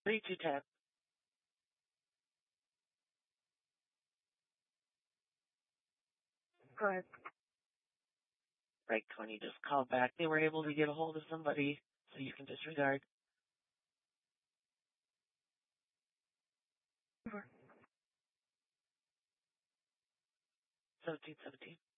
32 tab. Go ahead. Right, 20 just called back. They were able to get a hold of somebody, so you can disregard. Over. 1717.